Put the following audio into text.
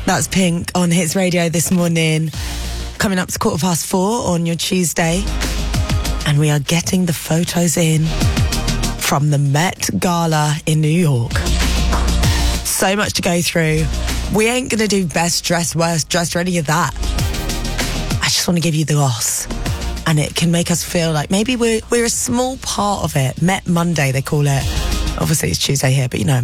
That's Pink on Hits Radio this morning. Coming up to 4:15 on your Tuesday. And we are getting the photos in from the Met Gala in New York. So much to go through. We ain't going to do best dressed, worst dressed, or any of that. I just want to give you the goss. And it can make us feel like maybe we're a small part of it. Met Monday, they call it. Obviously, it's Tuesday here, but you know,